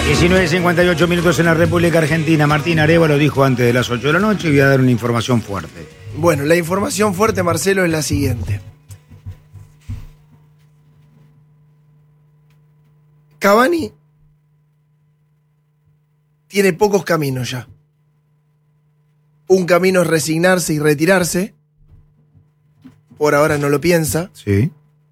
19:58 en la República Argentina. Martín Arévalo dijo antes de las 8 de la noche y voy a dar una información fuerte. Bueno, la información fuerte, Marcelo, es la siguiente. Cavani tiene pocos caminos ya. Un camino es resignarse y retirarse. Por ahora no lo piensa. Sí.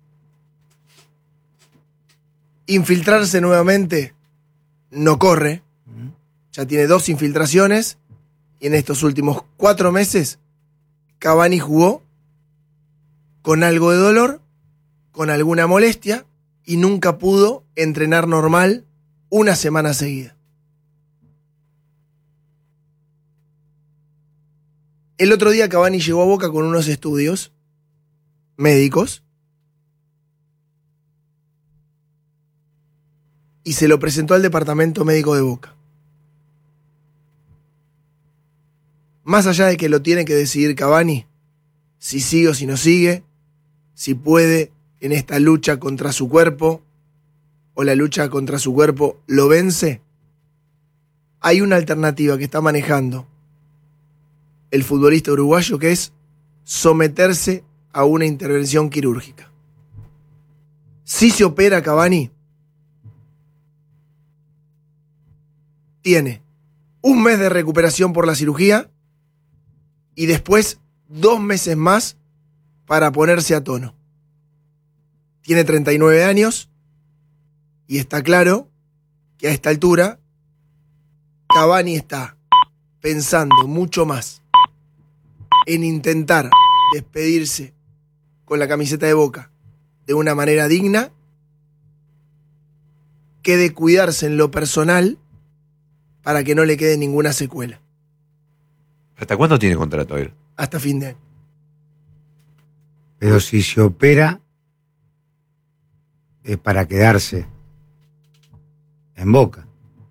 Infiltrarse nuevamente no corre. Ya tiene 2 infiltraciones. Y en estos últimos 4 meses, Cavani jugó con algo de dolor, con alguna molestia, y nunca pudo entrenar normal una semana seguida. El otro día Cavani llegó a Boca con unos estudios médicos y se lo presentó al departamento médico de Boca. Más allá de que lo tiene que decidir Cavani, si sigue o si no sigue, si puede en esta lucha contra su cuerpo o la lucha contra su cuerpo lo vence, hay una alternativa que está manejando el futbolista uruguayo, que es someterse a una intervención quirúrgica. Si se opera Cavani, tiene 1 mes de recuperación por la cirugía y después 2 meses más para ponerse a tono. Tiene 39 años y está claro que a esta altura Cavani está pensando mucho más en intentar despedirse con la camiseta de Boca de una manera digna que de cuidarse en lo personal para que no le quede ninguna secuela. ¿Hasta cuándo tiene contrato él? Hasta fin de año. Pero si se opera, es para quedarse en Boca.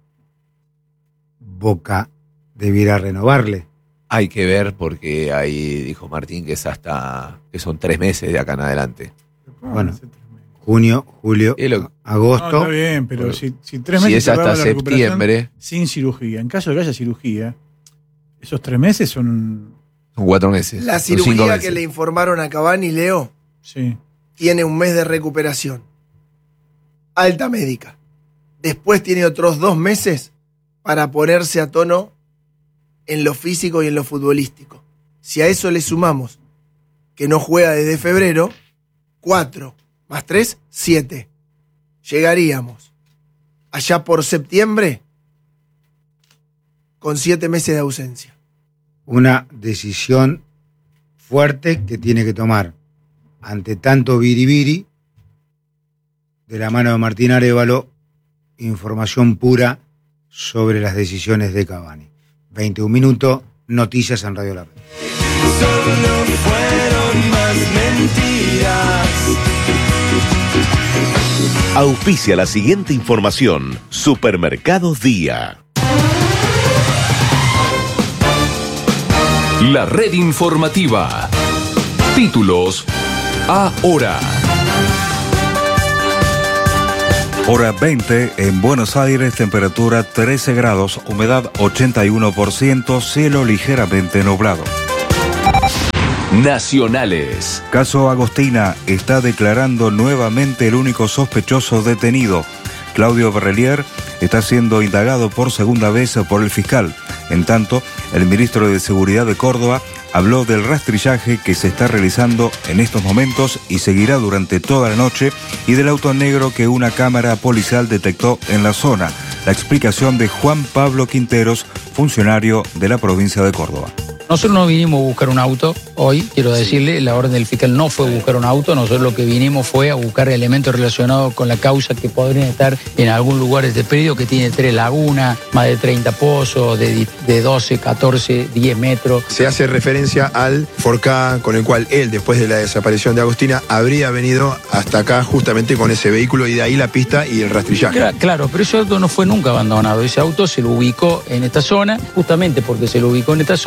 Boca debiera renovarle. Hay que ver, porque ahí dijo Martín que es que son 3 meses de acá en adelante. Bueno, junio, julio, agosto. No, está bien, pero si 3 meses si es hasta la septiembre, sin cirugía, en caso de que haya cirugía, esos 3 meses son 4 meses. La son 5 cirugía meses. que le informaron a Cavani, Leo, sí. tiene 1 mes de recuperación. Alta médica. Después tiene otros 2 meses para ponerse a tono en lo físico y en lo futbolístico. Si a eso le sumamos que no juega desde febrero, 4 más 3, 7. Llegaríamos allá por septiembre con 7 meses de ausencia. Una decisión fuerte que tiene que tomar ante tanto biribiri, de la mano de Martín Arévalo, información pura sobre las decisiones de Cavani. 21 minutos, noticias en Radio La Red. Solo fueron más mentiras. Auspicia la siguiente información. Supermercados Día. La red informativa. Títulos ahora. Hora 20 en Buenos Aires, temperatura 13 grados, humedad 81%, cielo ligeramente nublado. Nacionales. Caso Agostina, está declarando nuevamente el único sospechoso detenido. Claudio Berrelier está siendo indagado por segunda vez por el fiscal. En tanto, el ministro de Seguridad de Córdoba habló del rastrillaje que se está realizando en estos momentos y seguirá durante toda la noche, y del auto negro que una cámara policial detectó en la zona. La explicación de Juan Pablo Quinteros, funcionario de la provincia de Córdoba. Nosotros no vinimos a buscar un auto hoy, quiero decirle, la orden del fiscal no fue buscar un auto, nosotros lo que vinimos fue a buscar elementos relacionados con la causa que podrían estar en algún lugar de este predio que tiene 3 lagunas, más de 30 pozos, de 12, 14, 10 metros. Se hace referencia al Forcá con el cual él, después de la desaparición de Agostina, habría venido hasta acá justamente con ese vehículo, y de ahí la pista y el rastrillaje. Claro, pero ese auto no fue nunca abandonado, ese auto se lo ubicó en esta zona, justamente porque se lo ubicó en esta zona,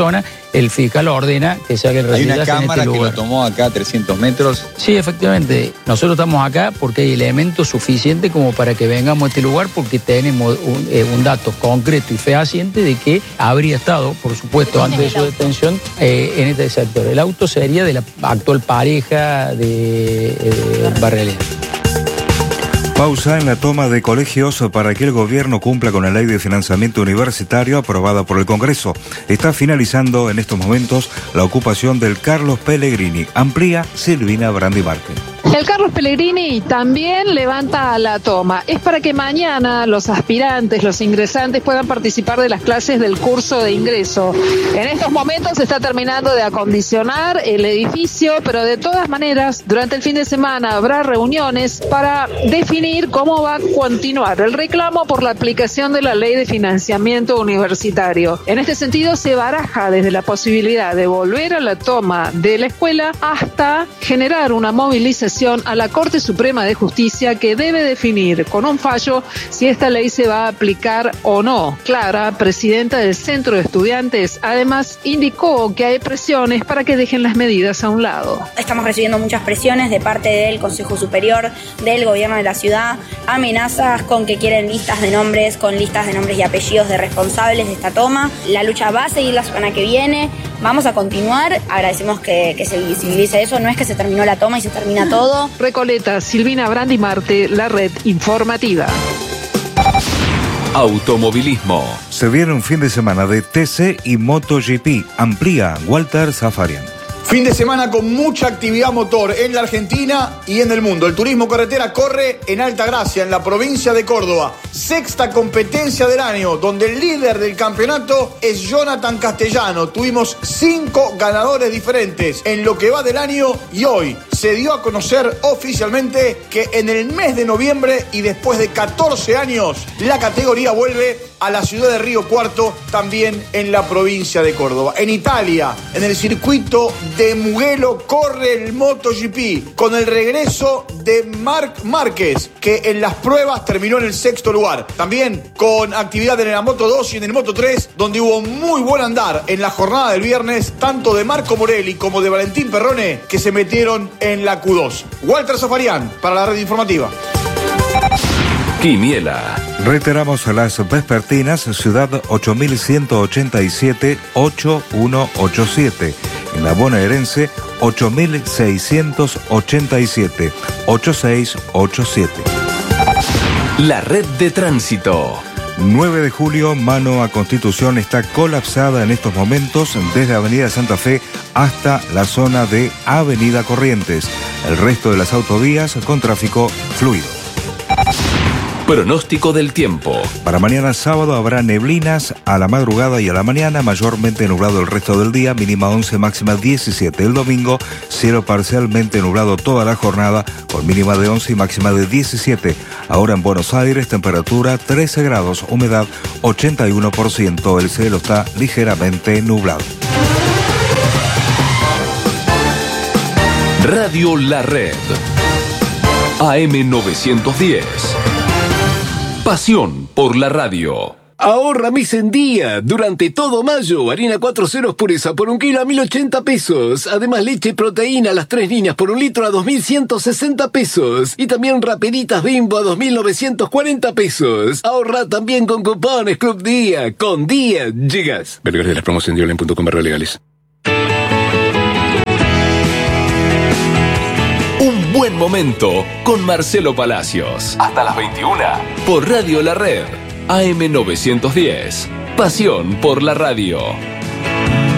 el fiscal ordena que se haga el Hay reciclaje una cámara en este que lugar. lo tomó acá a 300 metros. Sí, efectivamente. Nosotros estamos acá porque hay elementos suficientes como para que vengamos a este lugar, porque tenemos un dato concreto y fehaciente de que habría estado, por supuesto, antes de su detención en este sector. El auto sería de la actual pareja de Barrelier. Pausa en la toma de colegios para que el gobierno cumpla con la ley de financiamiento universitario aprobada por el Congreso. Está finalizando en estos momentos la ocupación del Carlos Pellegrini. Amplía Silvina Brandi Marque. El Carlos Pellegrini también levanta la toma. Es para que mañana los aspirantes, los ingresantes puedan participar de las clases del curso de ingreso. En estos momentos se está terminando de acondicionar el edificio, pero de todas maneras, durante el fin de semana habrá reuniones para definir cómo va a continuar el reclamo por la aplicación de la ley de financiamiento universitario. En este sentido, se baraja desde la posibilidad de volver a la toma de la escuela hasta generar una movilización a la Corte Suprema de Justicia, que debe definir con un fallo si esta ley se va a aplicar o no. Clara, presidenta del Centro de Estudiantes, además indicó que hay presiones para que dejen las medidas a un lado. Estamos recibiendo muchas presiones de parte del Consejo Superior, del gobierno de la ciudad, amenazas con que quieren listas de nombres, con listas de nombres y apellidos de responsables de esta toma. La lucha va a seguir la semana que viene, vamos a continuar, agradecemos que se visibilice eso, no es que se terminó la toma y se termina todo. Recoleta, Silvina Brandi Marte, la red informativa. Automovilismo. Se viene un fin de semana de TC y MotoGP. Amplía Walter Zafarian. Fin de semana con mucha actividad motor en la Argentina y en el mundo. El turismo carretera corre en Altagracia, en la provincia de Córdoba. Sexta competencia del año, donde el líder del campeonato es Jonathan Castellano. Tuvimos 5 ganadores diferentes en lo que va del año y hoy se dio a conocer oficialmente que en el mes de noviembre y después de 14 años, la categoría vuelve a la ciudad de Río Cuarto, también en la provincia de Córdoba. En Italia, en el circuito de Mugello, corre el MotoGP con el regreso de Marc Márquez, que en las pruebas terminó en el 6º lugar. También con actividad en la Moto 2 y en el Moto 3, donde hubo muy buen andar en la jornada del viernes, tanto de Marco Morelli como de Valentín Perrone, que se metieron en la Q2. Walter Zafarian, para la red informativa. Quiniela. Reiteramos las vespertinas, ciudad 8187-8187. En la bonaerense, 8687-8687. La red de tránsito. 9 de julio, mano a Constitución, está colapsada en estos momentos desde Avenida Santa Fe hasta la zona de Avenida Corrientes. El resto de las autovías con tráfico fluido. Pronóstico del tiempo. Para mañana sábado habrá neblinas a la madrugada y a la mañana, mayormente nublado el resto del día, mínima 11, máxima 17. El domingo, cielo parcialmente nublado toda la jornada, con mínima de 11 y máxima de 17. Ahora en Buenos Aires, temperatura 13 grados, humedad 81%. El cielo está ligeramente nublado. Radio La Red. AM 910. Pasión por la radio. Ahorra mes en día. Durante todo mayo, harina 4 ceros pureza por 1 kilo a 1.080 pesos. Además, leche y proteína a las 3 líneas por 1 litro a 2.160 pesos. Y también rapeditas Bimbo a 2.940 pesos. Ahorra también con cupones Club Día. Con Día llegas. Ver las promos en diolen.com/legales. Un buen momento con Marcelo Palacios. Hasta las 21. Por Radio La Red. AM 910. Pasión por la radio.